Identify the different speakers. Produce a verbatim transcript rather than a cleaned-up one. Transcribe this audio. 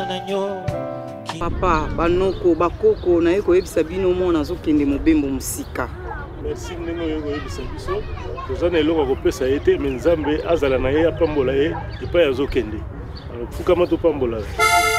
Speaker 1: Papa, banoko, bakoko, na yeko yebisa bino mona zokende mobembo musika.
Speaker 2: Merci ndenge yeko yebisa biso. Tozana eloko kopesa ete mais Nzambe azala na ye apambola ye epa ya zokende. Alors fuka mato pambola.